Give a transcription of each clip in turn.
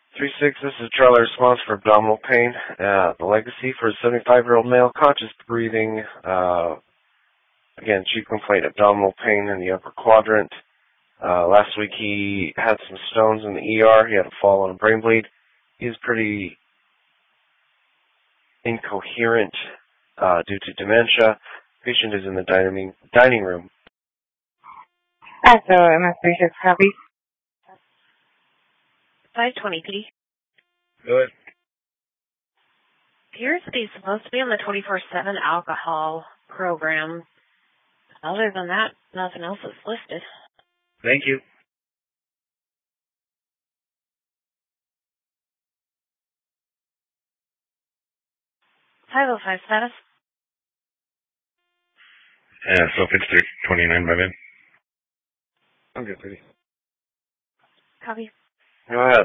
3-6, this is Charlie response for abdominal pain. The legacy for a 75-year-old male, conscious breathing. Again, chief complaint, abdominal pain in the upper quadrant. Last week he had some stones in the ER. He had a fall and a brain bleed. He's pretty incoherent due to dementia. Patient is in the dining room. So MS36 copy. 520 PD. Good. Appears that he's supposed to be on the 24/7 alcohol program. Other than that, nothing else is listed. Thank you. Title 5 status. So if it's 329 by then. I'm good, pretty. Copy. Go ahead.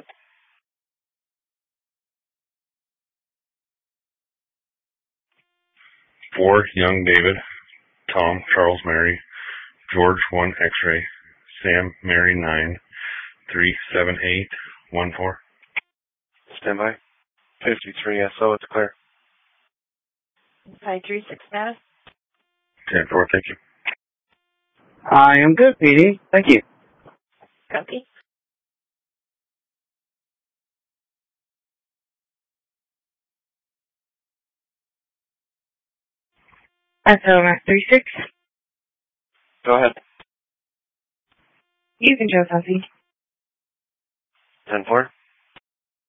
For young David, Tom, Charles, Mary, George 1 X-ray, Sam, Mary 9, 37814. Stand by. 53 SO, it's clear. 536 status. 10-4, thank you. I am good, PD. Thank you. Copy. So MS36. Go ahead. You can show Sussy. 10-4.